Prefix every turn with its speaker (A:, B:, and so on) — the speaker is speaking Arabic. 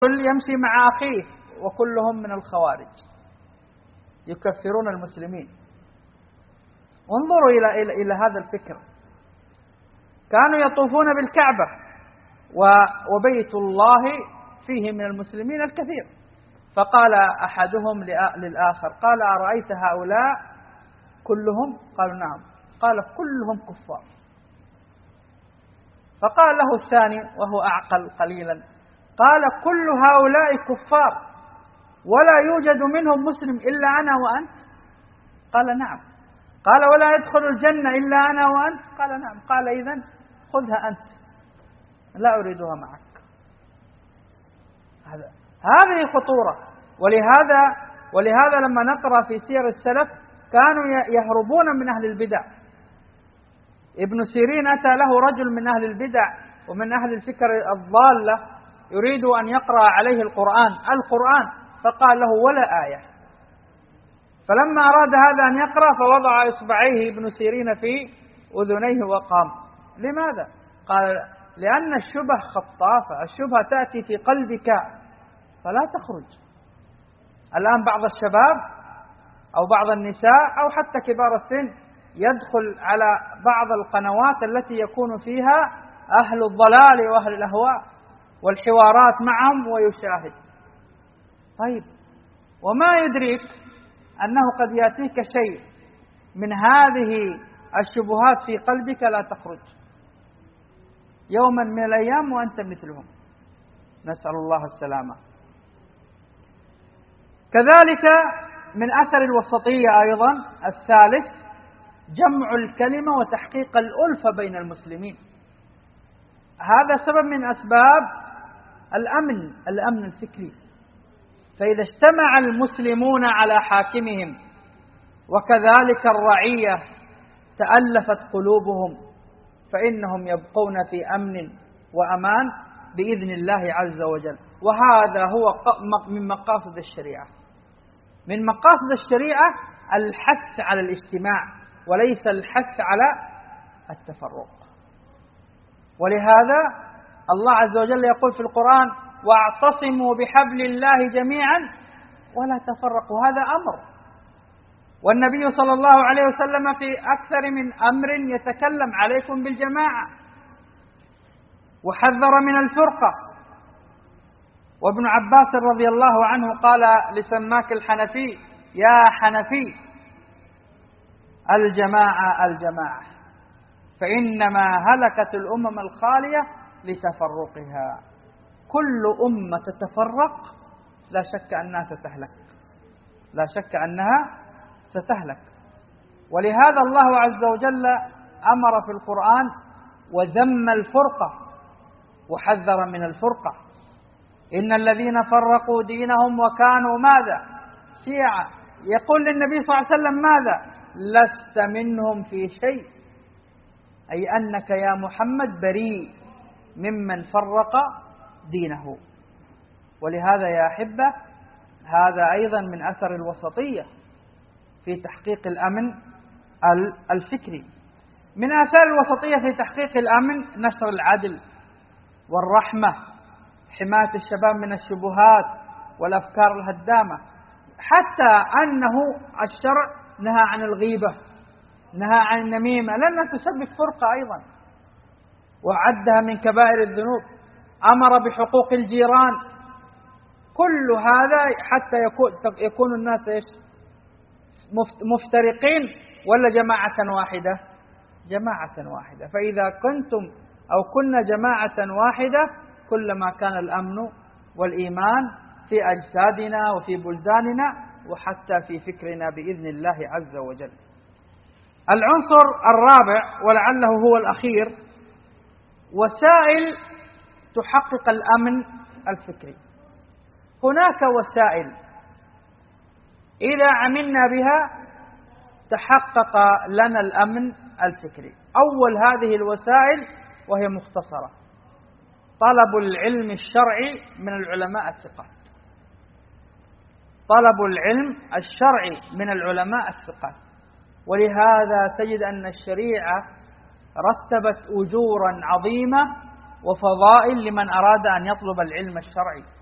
A: يمشي مع أخيه وكلهم من الخوارج يكفرون المسلمين. انظروا إلى هذا الفكر. كانوا يطوفون بالكعبة وبيت الله فيه من المسلمين الكثير، فقال أحدهم للآخر، قال أرأيت هؤلاء كلهم؟ قالوا نعم. قال كلهم كفار. فقال له الثاني وهو أعقل قليلا، قال كل هؤلاء كفار ولا يوجد منهم مسلم إلا أنا وأنت؟ قال نعم. قال ولا يدخل الجنة إلا أنا وأنت؟ قال نعم. قال إذن خذها أنت، لا أريدها معك. هذه خطورة. ولهذا لما نقرأ في سير السلف كانوا يهربون من أهل البدع. ابن سيرين أتى له رجل من أهل البدع ومن أهل الفكر الضالة يريد أن يقرأ عليه القرآن، فقال له ولا آية. فلما أراد هذا أن يقرأ فوضع إصبعيه ابن سيرين في أذنيه وقام. لماذا؟ قال لأن الشبه خطافة، الشبهة تأتي في قلبك فلا تخرج. الآن بعض الشباب أو بعض النساء أو حتى كبار السن يدخل على بعض القنوات التي يكون فيها أهل الضلال وأهل الأهواء والحوارات معهم ويشاهد. طيب وما يدريك أنه قد يأتيك شيء من هذه الشبهات في قلبك لا تخرج يوما من الأيام وأنت مثلهم، نسأل الله السلامة. كذلك من أثر الوسطية أيضا الثالث جمع الكلمة وتحقيق الألفة بين المسلمين. هذا سبب من أسباب الأمن الفكري. فإذا اجتمع المسلمون على حاكمهم وكذلك الرعية تألفت قلوبهم فإنهم يبقون في أمن وأمان بإذن الله عز وجل. وهذا هو من مقاصد الشريعة. من مقاصد الشريعة الحث على الاجتماع وليس الحث على التفرق. ولهذا الله عز وجل يقول في القرآن واعتصموا بحبل الله جميعا ولا تفرقوا. هذا أمر، والنبي صلى الله عليه وسلم في أكثر من أمر يتكلم عليكم بالجماعة وحذر من الفرقة. وابن عباس رضي الله عنه قال لسماك الحنفي يا حنفي الجماعة الجماعة فإنما هلكت الأمم الخالية لتفرقها. كل أمة تتفرق لا شك أنها ستهلك. ولهذا الله عز وجل أمر في القرآن وذم الفرقة وحذر من الفرقة. إن الذين فرقوا دينهم وكانوا ماذا؟ شيعا. يقول للنبي صلى الله عليه وسلم ماذا؟ لست منهم في شيء، أي أنك يا محمد بريء ممن فرق دينه. ولهذا يا أحبة هذا أيضا من أثر الوسطية في تحقيق الأمن الفكري. من آثار الوسطية في تحقيق الأمن نشر العدل والرحمة، حماية الشباب من الشبهات والأفكار الهدامة، حتى أنه الشرع نهى عن الغيبة، نهى عن النميمة لأنها تسبب فرقة أيضا وعدها من كبائر الذنوب. أمر بحقوق الجيران. كل هذا حتى يكون الناس مفترقين ولا جماعة واحدة؟ جماعة واحدة. فإذا كنتم أو كنا جماعة واحدة كلما كان الأمن والإيمان في أجسادنا وفي بلداننا وحتى في فكرنا بإذن الله عز وجل. العنصر الرابع ولعله هو الأخير وسائل تحقق الأمن الفكري. هناك وسائل إذا عملنا بها تحقق لنا الأمن الفكري. أول هذه الوسائل وهي مختصرة: طلب العلم الشرعي من العلماء الثقات. طلب العلم الشرعي من العلماء الثقات. ولهذا تجد أن الشريعة رتبت أجورا عظيمة وفضائل لمن أراد أن يطلب العلم الشرعي.